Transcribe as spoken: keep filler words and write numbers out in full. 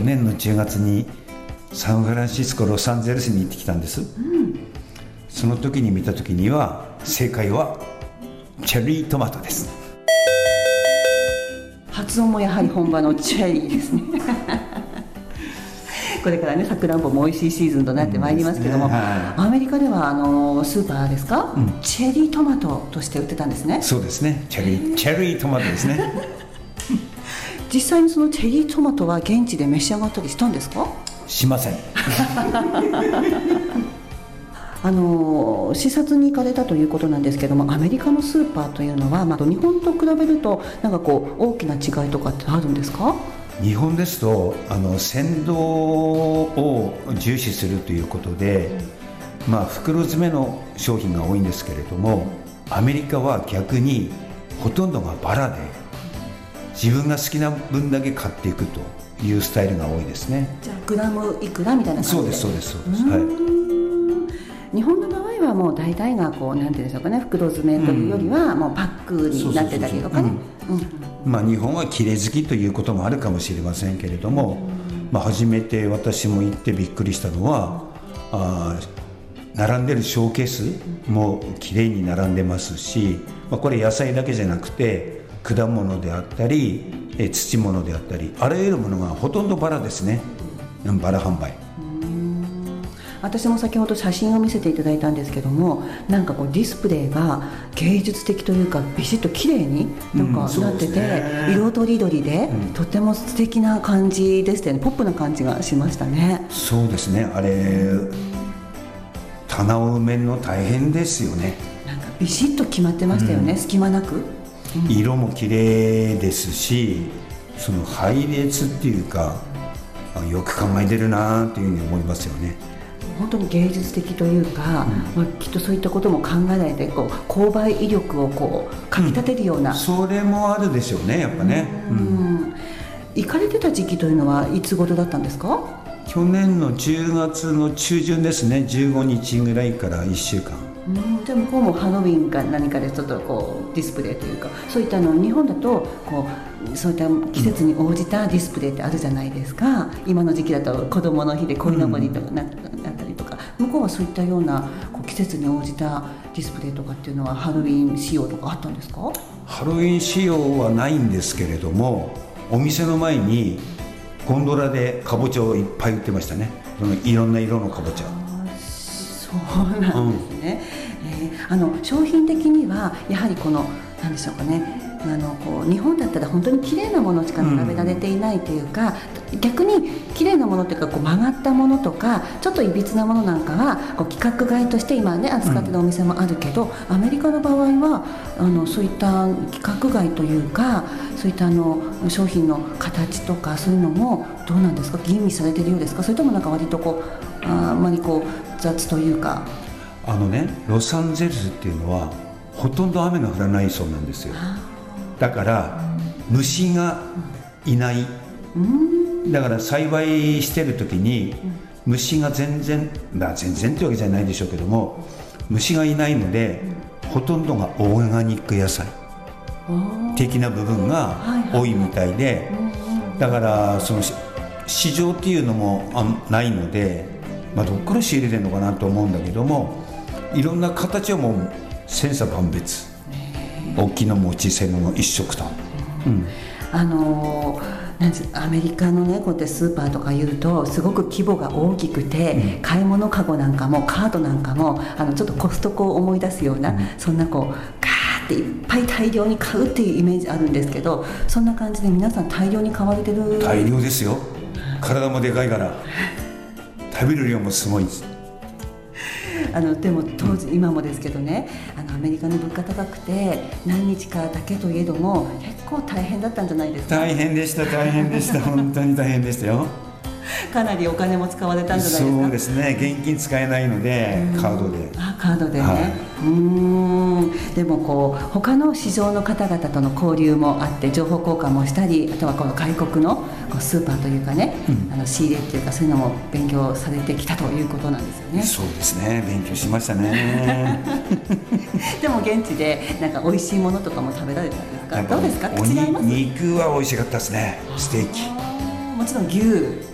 年のじゅうがつにサンフランシスコ、ロサンゼルスに行ってきたんです、うん、その時に見た時には正解はチェリートマトです。 発音もやはり本場のチェリーですねこれからね、さくらんぼも美味しいシーズンとなってまいりますけども、うんね、はい、アメリカではあのスーパーですか、うん、チェリートマトとして売ってたんですね。 そうですね、チェリー、チェリートマトですね実際にそのチェリートマトは現地で召し上がったりしたんですか？ しませんあの視察に行かれたということなんですけども、アメリカのスーパーというのは、まあ、日本と比べるとなんかこう大きな違いとかってあるんですか？ 日本ですとあの鮮度を重視するということで、まあ、袋詰めの商品が多いんですけれども、アメリカは逆にほとんどがバラで自分が好きな分だけ買っていくというスタイルが多いですね。 じゃあグラムいくらみたいな感じで。 そうですそうですそうです、はい、 日本の場合はもう大体がこうなんていうんでしょうかね、袋詰めというよりはもうパックになってたりとかね。 まあ日本は綺麗好きということもあるかもしれませんけれども、まあ、初めて私も行ってびっくりしたのは、あ並んでるショーケースも綺麗に並んでますし、まあ、これ野菜だけじゃなくて果物であったりえ土物であったりあらゆるものがほとんどバラですね。バラ販売。 私も先ほど写真を見せていただいたんですけども、なんかこうディスプレイが芸術的というかビシッと綺麗になんかなってて、うんね、色とりどりで、うん、とても素敵な感じでしたよね。ポップな感じがしましたね。 そうですね、あれ棚を埋めるの大変ですよね。 なんかビシッと決まってましたよね、うん、隙間なく、 うん、色も綺麗ですし、その配列っていうかよく考えてるなというふうに思いますよね。 本当に芸術的というか、うん、まあ、きっとそういったことも考えないでこう購買意欲をこうかき立てるような、うん、 それもあるでしょうね、やっぱね。うん、うん、 行かれてた時期というのはいつ頃だったんですか？ 去年のじゅうがつの中旬ですね。じゅうごにちぐらいからいっしゅうかん。 うん、じゃあ向こうもハロウィンか何かでちょっとこうディスプレイというか、そういったの日本だとこうそういった季節に応じたディスプレイってあるじゃないですか、うん、今の時期だと子どもの日で鯉のぼりとかなったりとか、向こうはそういったようなこう季節に応じたディスプレイとかっていうのはハロウィン仕様とかあったんですか？ ハロウィン仕様はないんですけれども、お店の前にゴンドラでかぼちゃをいっぱい売ってましたね。そのいろんな色のかぼちゃ。 そうなんですね、うん、えー、あの商品的にはやはりこの何でしょうかね、あのこう日本だったら本当に綺麗なものしか並べられていないというか、うん、逆に綺麗なものというかこう曲がったものとかちょっといびつなものなんかはこう規格外として今ね扱っているお店もあるけど、うん、アメリカの場合はあのそういった規格外というかそういったあの商品の形とかそういうのもどうなんですか？吟味されているようですか？それともなんか割とこう あ, あまりこう雑というか。 あのね、ロサンゼルスっていうのはほとんど雨が降らないそうなんですよ。だから虫がいない、うん、だから栽培してる時に虫が全然、まあ、全然ってわけじゃないでしょうけども、虫がいないのでほとんどがオーガニック野菜的な部分が多いみたいで、だからその市場っていうのもないので、まあ、どっから仕入れてるのかなと思うんだけども、いろんな形はもう千差万別、大きなも小さいのも一色と、うん、 あのなんてアメリカのねこうやってスーパーとか言うとすごく規模が大きくて、うん、買い物カゴなんかもカートなんかもあのちょっとコストコを思い出すような、うん、そんなこうガーっていっぱい大量に買うっていうイメージあるんですけど、そんな感じで皆さん大量に買われてる？ 大量ですよ。体もでかいから食べる量もすごいです。 あのでも当時、うん、今もですけどね、あのアメリカの物価高くて何日かだけといえども結構大変だったんじゃないですか？ 大変でした大変でした本当に大変でしたよ。 かなりお金も使われたんじゃないですか？ そうですね、現金使えないのでカードで。 あ、カードでね、はい、うーんでもこう他の市場の方々との交流もあって情報交換もしたり、あとはこの外国のこうスーパーというかね、うん、あの仕入れっていうかそういうのも勉強されてきたということなんですよね。 そうですね、勉強しましたねでも現地でなんか美味しいものとかも食べられたんですか？どうですか？違います？ 肉は美味しかったですね。ステーキ、 もちろん牛